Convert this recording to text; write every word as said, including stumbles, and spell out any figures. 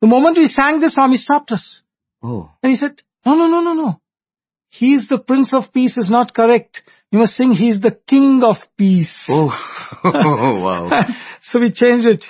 The moment we sang this song, he stopped us. Oh. And he said, no, no, no, no, no. He's the Prince of Peace is not correct. You must sing, He's the King of Peace. Oh, wow. So we changed it.